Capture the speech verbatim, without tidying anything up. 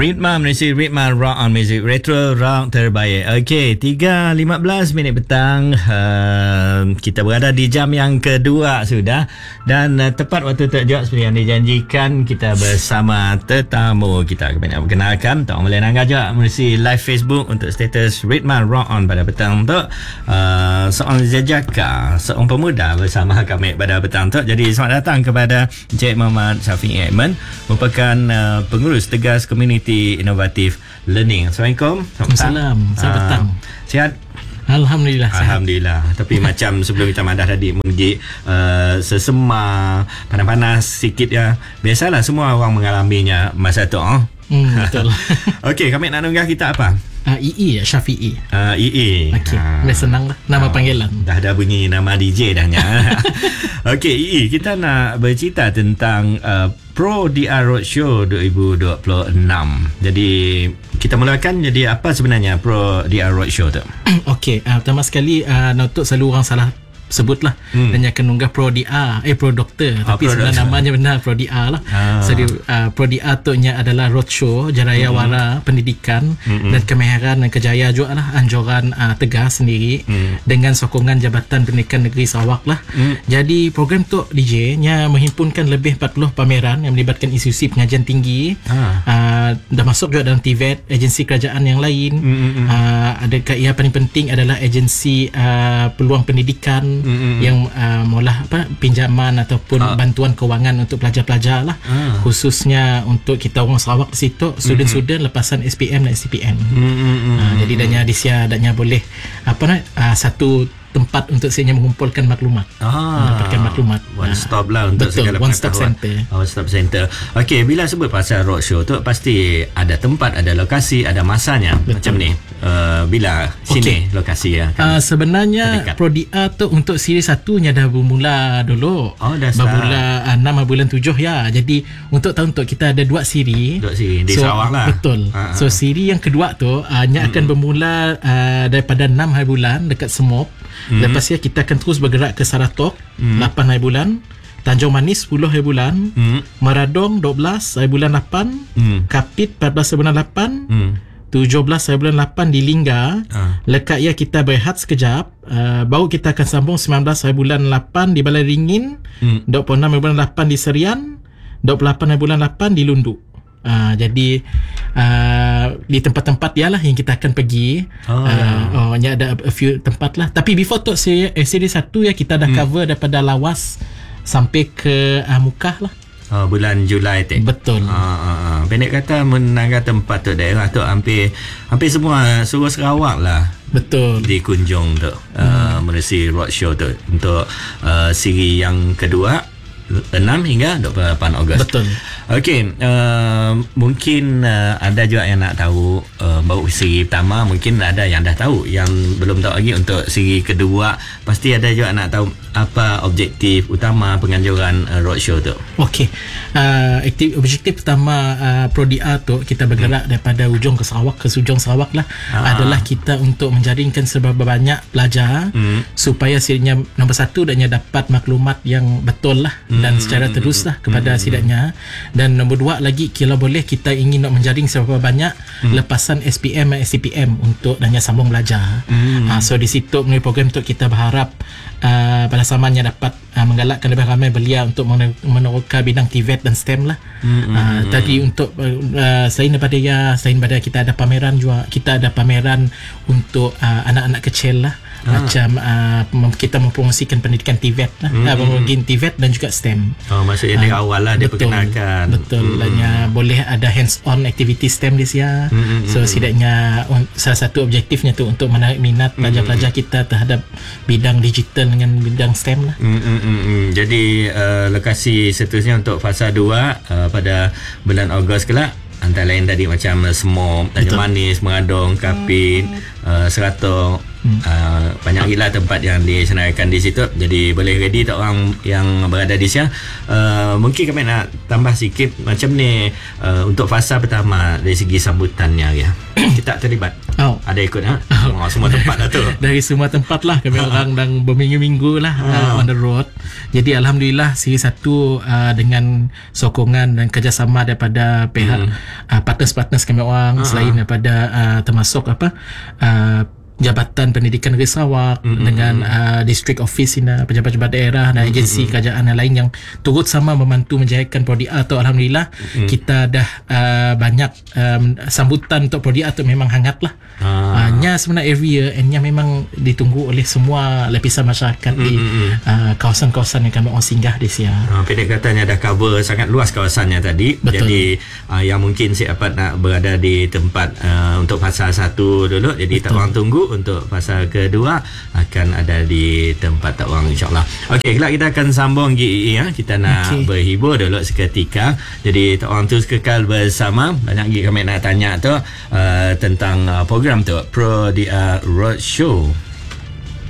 Ritma Malaysia, Ritma Rock on Music, Retro Rock terbaik. Okey, tiga lima belas minit petang, uh, kita berada di jam yang kedua sudah. Dan uh, tepat waktu Tok Jok seperti yang dijanjikan, kita bersama tetamu kita. Kami nak perkenalkan Tok Malay Nangga juga mengisi live Facebook untuk status Ritma Rock on pada petang Tok. uh, Seorang jejaka, seorang pemuda bersama kami pada petang Tok. Jadi selamat datang kepada Encik Muhammad Syafiq Edmund, merupakan uh, pengurus tegas Community Inovatif Learning. Assalamualaikum. Waalaikumsalam. Selamat petang. Sihat? Alhamdulillah. Alhamdulillah. Sihat. Tapi macam sebelum kita madah tadi menggi uh, sesema, panas-panas sikit ya. Biasalah semua orang mengalaminya masa tu. Oh? Hmm, betul. Okey, kami nak nunggah kita apa? Uh, I I Syafiq. Uh, I I. Okey, uh, dah senang lah nama uh, panggilan. Dah ada bunyi nama D J dahnya. Okey, I I, kita nak bercerita tentang uh, Pro D R Roadshow dua ribu dua puluh enam. Jadi kita mulakan, jadi apa sebenarnya Pro D R Roadshow tu? Okey, uh, pertama sekali uh, untuk selalu orang salah sebutlah hmm. dan akan nunggah Pro D R eh Pro Doktor, oh, tapi sebenarnya namanya benar Pro D R lah. ah. So di, uh, Pro D R tu nya adalah roadshow Jaraya hmm. Wara Pendidikan hmm. dan Kemahiran dan Kejayaan juga lah, anjuran uh, tegas sendiri hmm. dengan sokongan Jabatan Pendidikan Negeri Sarawak lah. hmm. Jadi program tu D J nya menghimpunkan lebih empat puluh pameran yang melibatkan institusi pengajian tinggi. ah. uh, dah masuk juga dalam T V E T, agensi kerajaan yang lain. hmm. uh, ada ia paling penting adalah agensi uh, peluang pendidikan Mm-hmm. yang uh, maulah apa pinjaman ataupun ah. bantuan kewangan untuk pelajar-pelajar lah, ah. khususnya untuk kita orang Sarawak di situ, student-student mm-hmm. lepasan S P M dan S C P M. Mm-hmm. uh, jadi danya disia danya boleh apa nak uh, satu tempat untuk saya mengumpulkan maklumat, ah, mendapatkan maklumat. One stop lah untuk betul, segala one stop center. One stop center. Okey, bila sebut pasal roadshow tu pasti ada tempat, ada lokasi, ada masanya. Betul. Macam ni. Uh, bila sini okay. lokasi ya. Kan? Uh, sebenarnya Pro D R tu untuk siri satunya dah bermula dulu. Oh, dah start. Bermula uh, enam bulan tujuh ya. Jadi untuk tahun tu kita ada dua siri. Dua siri di so, Sarawak lah. Betul. Uh-huh. So siri yang kedua tu uh, nya akan bermula uh, daripada enam hari bulan dekat Semop. Mm-hmm. Lepas ya kita akan terus bergerak ke Saratok mm-hmm. lapan hari bulan, Tanjung Manis sepuluh hari bulan, mm-hmm. Maradong dua belas hari bulan lapan, mm-hmm. Kapit empat belas hari bulan lapan, mm-hmm. tujuh belas hari bulan lapan di Lingga. uh. Lekat ya kita berehat sekejap, uh, baru kita akan sambung sembilan belas hari bulan lapan di Balai Ringin, mm. dua puluh enam hari bulan lapan di Serian, dua puluh lapan hari bulan lapan di Lundu. Uh, jadi uh, di tempat-tempat dia lah yang kita akan pergi. oh. Uh, oh, ya ada a few tempat lah. Tapi before tu seri, eh, seri satu ya kita dah hmm. cover daripada Lawas sampai ke uh, Mukah lah. Oh, bulan Julai tu. Betul. Ah, ah, ah. Pendek kata menangga tempat tu, daerah tu hampir hampir semua seluruh Sarawak lah. Betul. Dikunjung tu. Hmm. Uh, Meresi Roadshow tu untuk uh, siri yang kedua, enam hingga dua puluh lapan Ogos. Betul. Okey, uh, mungkin uh, ada juga yang nak tahu uh, baru siri pertama, mungkin ada yang dah tahu, yang belum tahu lagi untuk siri kedua. Pasti ada juga nak tahu apa objektif utama penganjuran uh, roadshow tu. Okey. Uh, aktif, objektif pertama uh, Pro D R tu kita bergerak hmm. daripada ujung ke Sarawak ke sujung Sarawak lah, ah. adalah kita untuk menjaringkan seberapa banyak pelajar hmm. supaya sirinya nombor satu dan dapat maklumat yang betul lah hmm. dan secara terus lah kepada hmm. sidaknya. Dan nombor dua lagi, kalau boleh kita ingin nak menjaring seberapa banyak hmm. lepasan S P M dan S C P M untuk danya sambung belajar. hmm. uh, so di situ melalui program tu kita berharap uh, pada samanya dapat uh, menggalakkan lebih ramai belia untuk meneroka bidang T V E T dan STEM lah. hmm. uh, tadi untuk uh, selain daripada ya selain daripada kita ada pameran juga, kita ada pameran untuk uh, anak-anak kecil lah. Ah. Macam uh, kita mempromosikan pendidikan T V E T lah, mm-hmm. uh, T V E T dan juga STEM. Oh, maksudnya uh, dari awal lah dia perkenalkan. Betul. Mm-hmm. Boleh ada hands-on activity STEM di sini. Mm-hmm. So setidaknya um, salah satu objektifnya tu untuk menarik minat pelajar-pelajar kita terhadap bidang digital dengan bidang STEM lah. Mm-hmm. Jadi uh, lokasi seterusnya untuk fasa dua uh, pada bulan Ogos kelak, antara lain tadi macam Semop, Tanjung Manis, Meradong, Kapit, uh, Seratok, hmm. uh, banyak gila tempat yang disenaraikan di situ, jadi boleh ready tak orang yang berada di sana. Uh, mungkin kami nak tambah sikit macam ni, uh, untuk fasa pertama dari segi sambutannya ya. Kita terlibat. Oh. Ada ikut ha? Oh, semua tempat lah tu. Dari semua tempat lah kami orang dan berminggu-minggu lah oh. uh, on the road. Jadi alhamdulillah siri satu uh, dengan sokongan dan kerjasama daripada pihak hmm. uh, partners-partners kami orang uh-huh. selain daripada uh, termasuk apa uh, Jabatan Pendidikan Negeri Sarawak mm-hmm. dengan uh, District Office ina, pejabat-pejabat daerah dan mm-hmm. agensi kerajaan yang lain yang turut sama membantu menjayakan Prodi A tu. Alhamdulillah mm-hmm. kita dah uh, banyak um, sambutan untuk Prodi A tu memang hangat lah. Ah. Uh, nya sebenarnya every year and nya memang ditunggu oleh semua lapisan masyarakat mm-hmm. di uh, kawasan-kawasan yang kami orang singgah di sini. Uh, pendek katanya dah cover sangat luas kawasannya tadi. Betul. Jadi uh, yang mungkin saya dapat nak berada di tempat uh, untuk fasa satu dulu, jadi Betul. tak orang tunggu untuk fasa kedua akan ada di tempat tak orang, insyaAllah. Okey, kelak kita akan sambung G E E ya. Kita nak okay. berhibur dulu seketika. Jadi tak orang terus kekal bersama. Banyak lagi kami nak tanya tu uh, tentang uh, program tu, Prodi A Roadshow.